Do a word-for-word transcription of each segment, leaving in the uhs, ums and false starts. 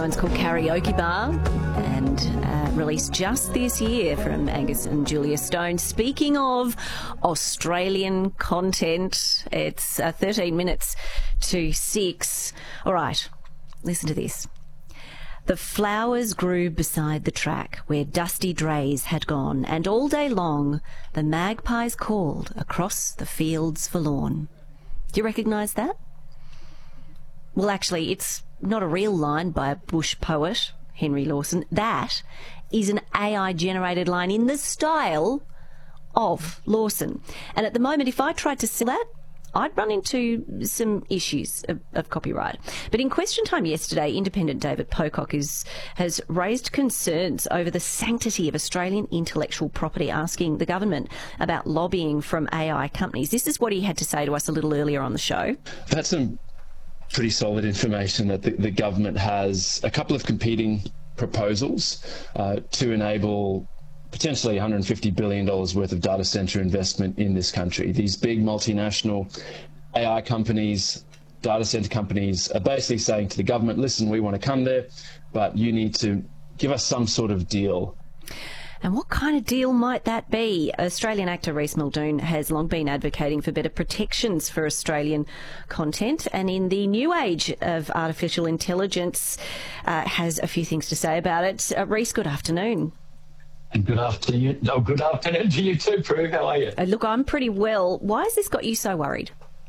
one's called Karaoke Bar and uh, released just this year from Angus and Julia Stone. Speaking of Australian content, it's uh, thirteen minutes to six. All right, listen to this. The flowers grew beside the track where dusty drays had gone, and all day long the magpies called across the fields forlorn. Do you recognise that? Well, actually, it's not a real line by a bush poet, Henry Lawson. That is an A I-generated line in the style of Lawson. And at the moment, if I tried to sell that, I'd run into some issues of, of copyright. But in Question Time yesterday, independent David Pocock is, has raised concerns over the sanctity of Australian intellectual property, asking the government about lobbying from A I companies. This is what he had to say to us a little earlier on the show. That's some pretty solid information that the, the government has a couple of competing proposals uh, to enable potentially one hundred fifty billion dollars worth of data center investment in this country. These big multinational A I companies, data center companies are basically saying to the government, listen, we want to come there, but you need to give us some sort of deal. And what kind of deal might that be? Australian actor Rhys Muldoon has long been advocating for better protections for Australian content, and in the new age of artificial intelligence uh, has a few things to say about it. Uh, Rhys, good afternoon. And good afternoon. Oh, good afternoon to you too, Prue. How are you? Uh, look, I'm pretty well. Why has this got you so worried?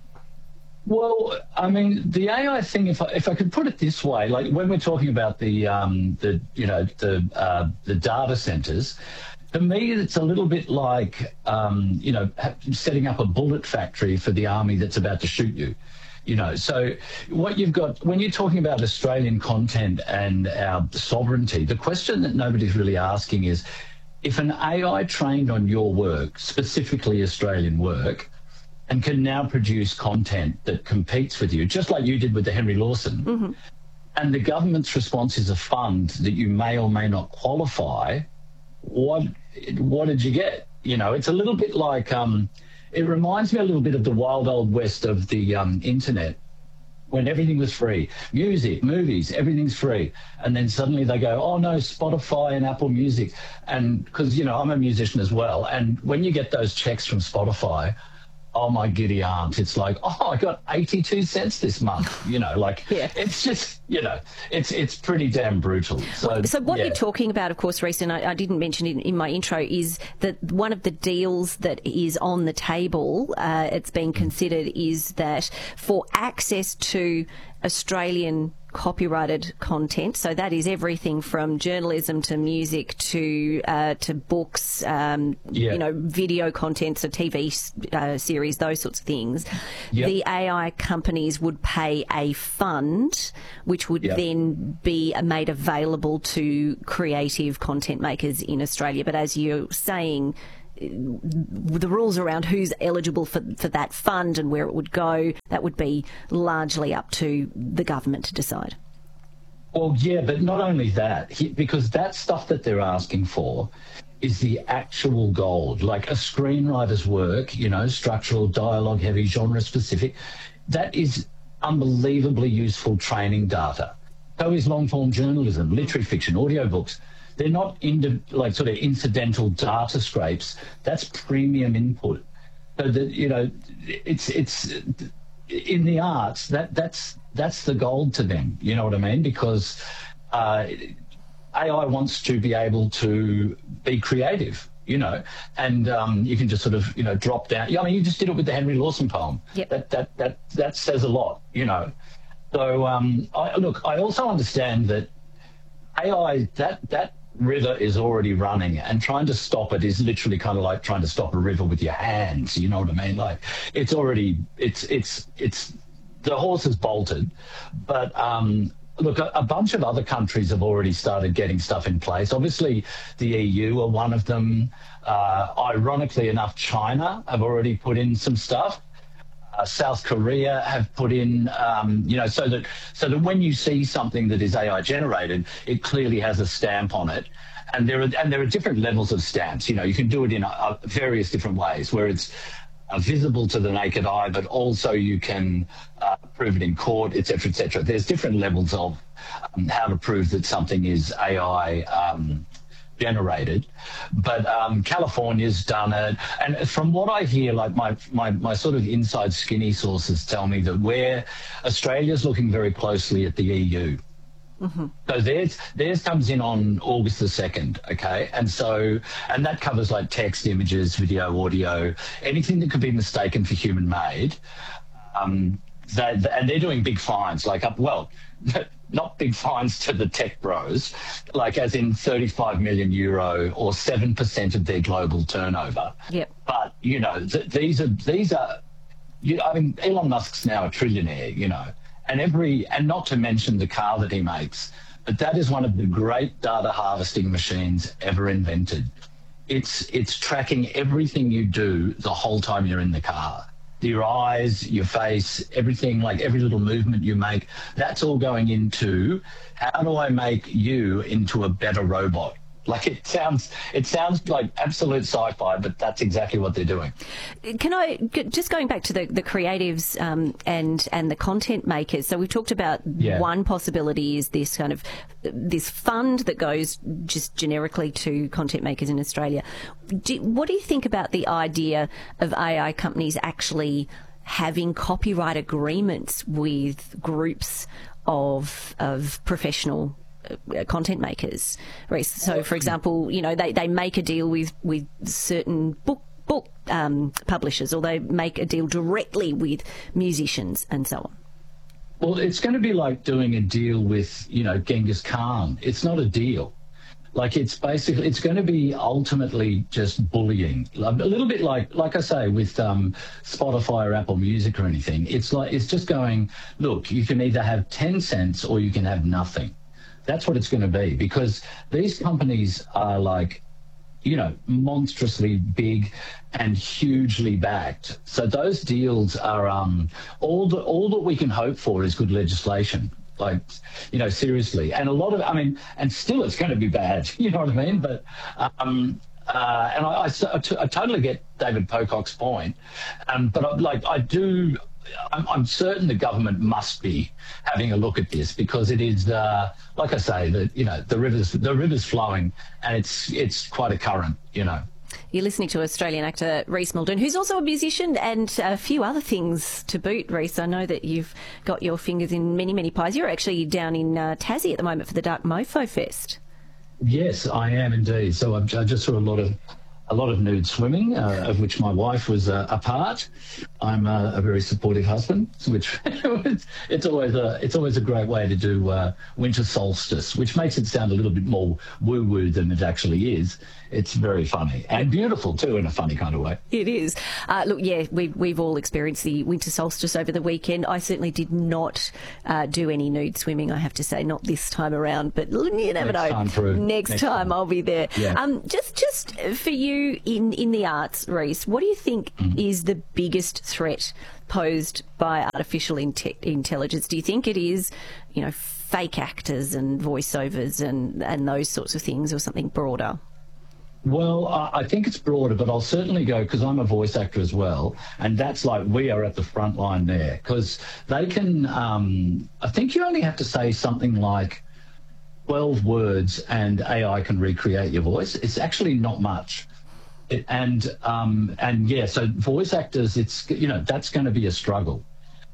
Well, I mean, the A I thing, if I, if I could put it this way, like when we're talking about the, um, the you know, the uh, the data centres, to me, it's a little bit like, um, you know, setting up a bullet factory for the army that's about to shoot you. You know, so what you've got, when you're talking about Australian content and our sovereignty, the question that nobody's really asking is, if an A I trained on your work, specifically Australian work, and can now produce content that competes with you, just like you did with the Henry Lawson, mm-hmm. and the government's response is a fund that you may or may not qualify, what what did you get? You know, it's a little bit like, um, it reminds me a little bit of the wild old west of the um, internet, when everything was free. Music, movies, everything's free. And then suddenly they go, oh no, Spotify and Apple Music. And because, you know, I'm a musician as well. And when you get those checks from Spotify, oh my giddy aunt, it's like, oh, I got eighty-two cents this month. You know, like, yeah. It's just, you know, it's it's pretty damn brutal. So, so what yeah. you're talking about, of course, Rhys, and I, I didn't mention it in, in my intro, is that one of the deals that is on the table, uh, it's being considered, is that for access to Australian copyrighted content, so that is everything from journalism to music to uh, to books, um, yeah. you know, video content, so T V uh, series, those sorts of things. Yep. The A I companies would pay a fund, which would yep. then be made available to creative content makers in Australia. But as you're saying, the rules around who's eligible for, for that fund and where it would go, that would be largely up to the government to decide. Well, yeah, but not only that, he, because that stuff that they're asking for is the actual gold, like a screenwriter's work, you know, structural, dialogue heavy, genre specific. That is unbelievably useful training data. So is long-form journalism, literary fiction, audiobooks. They're not in, like sort of incidental data scrapes. That's premium input. So that, you know, it's it's in the arts, that that's that's the gold to them. You know what I mean? Because uh, A I wants to be able to be creative. You know, and um, you can just sort of, you know, drop down. Yeah, I mean, you just did it with the Henry Lawson poem. Yep. That that that that says a lot. You know, so um, I, look, I also understand that A I that that. river is already running, and trying to stop it is literally kind of like trying to stop a river with your hands. You know what I mean? Like, it's already, it's, it's, it's, the horse has bolted. But um, look, a, a bunch of other countries have already started getting stuff in place. Obviously, the E U are one of them. Uh, ironically enough, China have already put in some stuff. Uh, South Korea have put in, um, you know, so that so that when you see something that is A I generated, it clearly has a stamp on it, and there are and there are different levels of stamps. You know, you can do it in uh, various different ways, where it's uh, visible to the naked eye, but also you can uh, prove it in court, et cetera, et cetera. There's different levels of um, how to prove that something is A I um, generated, but um, California's done it. And from what I hear, like my, my, my sort of inside skinny sources tell me that we're, Australia's looking very closely at the E U. Mm-hmm. So theirs, theirs comes in on August the second, okay? And so, and that covers like text, images, video, audio, anything that could be mistaken for human-made. Um, they, and they're doing big fines, like up, well, not big fines to the tech bros, like as in thirty-five million euro or seven percent of their global turnover. Yep. But, you know, th- these are, these are, you know, I mean, Elon Musk's now a trillionaire, you know, and every, and not to mention the car that he makes, but that is one of the great data harvesting machines ever invented. It's, it's tracking everything you do the whole time you're in the car. Your eyes, your face, everything, like every little movement you make, that's all going into how do I make you into a better robot? Like it sounds, it sounds like absolute sci-fi, but that's exactly what they're doing. Can I just going back to the the creatives um, and and the content makers? So we've talked about yeah. one possibility is this kind of this fund that goes just generically to content makers in Australia. Do, what do you think about the idea of A I companies actually having copyright agreements with groups of of professional content makers? So, for example, you know, they, they make a deal with, with certain book book um, publishers, or they make a deal directly with musicians and so on. Well, it's going to be like doing a deal with, you know, Genghis Khan. It's not a deal. Like it's basically, it's going to be ultimately just bullying. A little bit like, like I say, with um, Spotify or Apple Music or anything. It's like, it's just going, look, you can either have ten cents or you can have nothing. That's what it's going to be, because these companies are like, you know, monstrously big and hugely backed. So those deals are um, all that all that we can hope for is good legislation. Like, you know, seriously. And a lot of, I mean, and still it's going to be bad. You know what I mean? But um, uh, and I, I, I totally get David Pocock's point. Um, but I, like I do. I'm, I'm certain the government must be having a look at this, because it is, uh, like I say, that you know the rivers the rivers flowing, and it's it's quite a current, you know. You're listening to Australian actor Rhys Muldoon, who's also a musician and a few other things to boot. Rhys, I know that you've got your fingers in many many pies. You're actually down in uh, Tassie at the moment for the Dark Mofo Fest. Yes, I am indeed. So I've, I just saw a lot of. A lot of nude swimming, uh, of which my wife was uh, a part. I'm uh, a very supportive husband, which it's always a it's always a great way to do uh, winter solstice, which makes it sound a little bit more woo-woo than it actually is. It's very funny and beautiful too, in a funny kind of way. It is. Uh, look, yeah, we've we've all experienced the winter solstice over the weekend. I certainly did not uh, do any nude swimming, I have to say, not this time around. But you never Next know. Time through. Next, Next time, time I'll be there. Yeah. Um, just just for you in in the arts, Rhys, what do you think mm-hmm. is the biggest threat posed by artificial inte- intelligence? Do you think it is, you know, fake actors and voiceovers and and those sorts of things, or something broader? Well, I think it's broader, but I'll certainly go, because I'm a voice actor as well, and that's like we are at the front line there, because they can, um, I think you only have to say something like twelve words and A I can recreate your voice. It's actually not much. It, and, um, and yeah, so voice actors, it's, you know, that's going to be a struggle.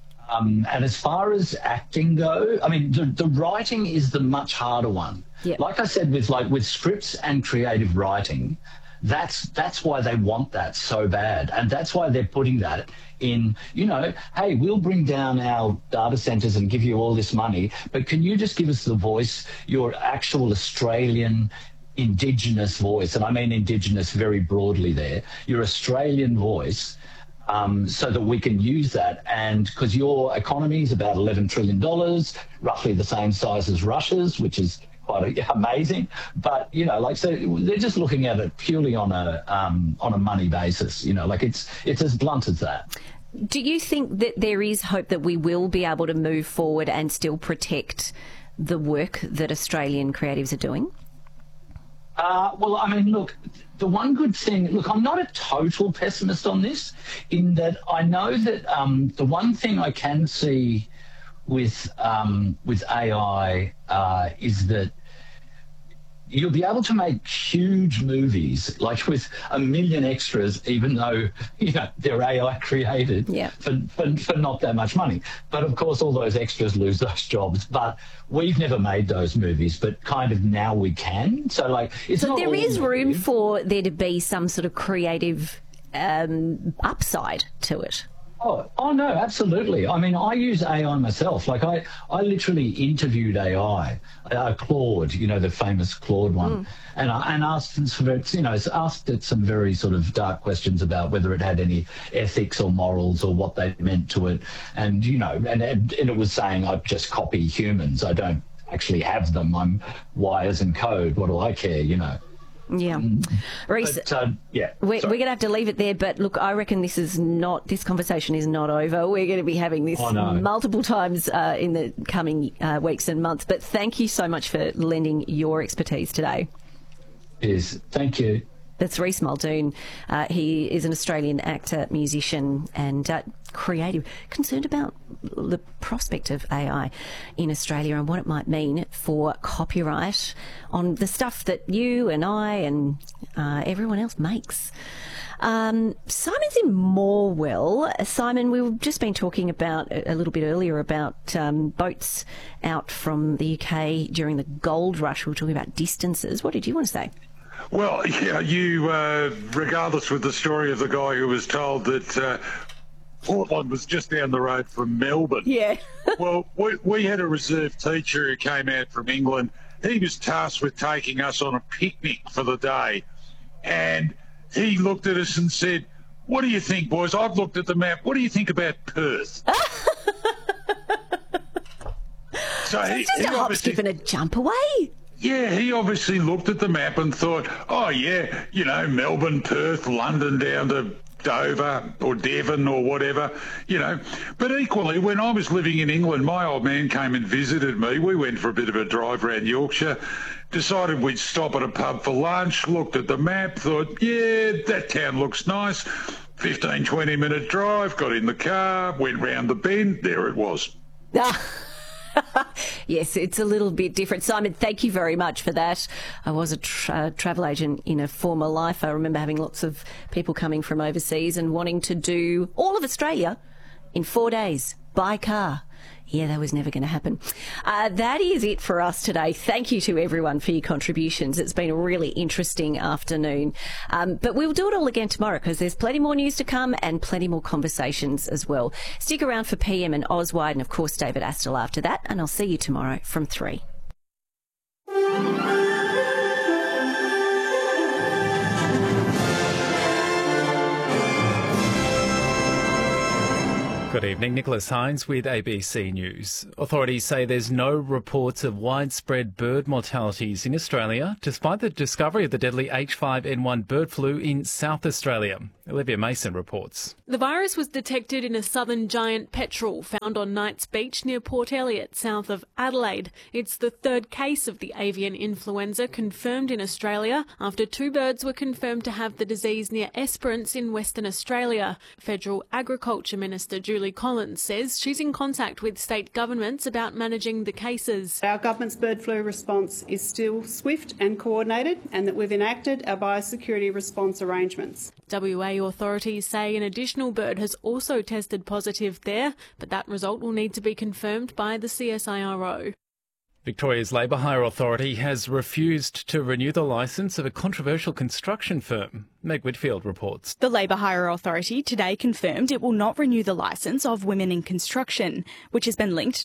Um, and as far as acting go, I mean, the, the writing is the much harder one. Yep. Like I said, with like with scripts and creative writing, that's that's why they want that so bad, and that's why they're putting that in. You know, hey, we'll bring down our data centers and give you all this money, but can you just give us the voice, your actual Australian Indigenous voice, and I mean Indigenous very broadly there, your Australian voice. Um, so that we can use that, and because your economy is about eleven trillion dollars, roughly the same size as Russia's, which is quite amazing. But, you know, like, so they're just looking at it purely on a um, on a money basis, you know, like it's it's as blunt as that. Do you think that there is hope that we will be able to move forward and still protect the work that Australian creatives are doing? Uh, well, I mean, look, the one good thing, look, I'm not a total pessimist on this, in that I know that um, the one thing I can see with um, with A I uh, is that you'll be able to make huge movies, like with a million extras, even though, you know, they're A I created yeah. for, for, for not that much money. But of course, all those extras lose those jobs. But we've never made those movies, but kind of now we can. So, like, it's so not there all is room movies. for there to be some sort of creative um, upside to it. Oh, oh no, absolutely. I mean, I use A I myself. Like, I, I literally interviewed A I, uh, Claude, you know, the famous Claude one, mm. and I and asked it, some, you know, asked it some very sort of dark questions about whether it had any ethics or morals or what they meant to it, and you know, and and it was saying I just copy humans. I don't actually have them. I'm wires and code. What do I care? You know. Yeah. Rhys, but, uh, yeah, we're, we're going to have to leave it there, but look, I reckon this is not, this conversation is not over. We're going to be having this oh, no. multiple times uh, in the coming uh, weeks and months, but thank you so much for lending your expertise today. Yes, thank you. That's Rhys Muldoon. Uh, he is an Australian actor, musician and uh, creative, concerned about the prospect of A I in Australia and what it might mean for copyright on the stuff that you and I and uh, everyone else makes. Um, Simon's in Morwell. Simon, we've just been talking about a little bit earlier about um, boats out from the U K during the gold rush. We were talking about distances. What did you want to say? Well, yeah, you, uh, regardless with the story of the guy who was told that uh, Portland was just down the road from Melbourne. Yeah. Well, we, we had a reserve teacher who came out from England. He was tasked with taking us on a picnic for the day. And he looked at us and said, "What do you think, boys? I've looked at the map. What do you think about Perth?" so he, it's just he a hop, skip and a jump away. Yeah, he obviously looked at the map and thought, oh, yeah, you know, Melbourne, Perth, London down to Dover or Devon or whatever, you know. But equally, when I was living in England, my old man came and visited me. We went for a bit of a drive around Yorkshire, decided we'd stop at a pub for lunch, looked at the map, thought, yeah, that town looks nice. fifteen, twenty minute drive, got in the car, went round the bend, there it was. Yes, it's a little bit different. Simon, thank you very much for that. I was a tra- travel agent in a former life. I remember having lots of people coming from overseas and wanting to do all of Australia in four days by car. Yeah, that was never going to happen. Uh, that is it for us today. Thank you to everyone for your contributions. It's been a really interesting afternoon. Um, but we'll do it all again tomorrow because there's plenty more news to come and plenty more conversations as well. Stick around for P M and Oswide and, of course, David Astle after that. And I'll see you tomorrow from three. Good evening, Nicholas Hines with A B C News. Authorities say there's no reports of widespread bird mortalities in Australia, despite the discovery of the deadly H five N one bird flu in South Australia. Olivia Mason reports. The virus was detected in a southern giant petrel found on Knights Beach near Port Elliot, south of Adelaide. It's the third case of the avian influenza confirmed in Australia after two birds were confirmed to have the disease near Esperance in Western Australia. Federal Agriculture Minister Julie Collins says she's in contact with state governments about managing the cases. Our government's bird flu response is still swift and coordinated, and that we've enacted our biosecurity response arrangements. W A authorities say an additional bird has also tested positive there, but that result will need to be confirmed by the C S I R O. Victoria's Labour Hire Authority has refused to renew the licence of a controversial construction firm. Meg Whitfield reports. The Labour Hire Authority today confirmed it will not renew the licence of Women in Construction, which has been linked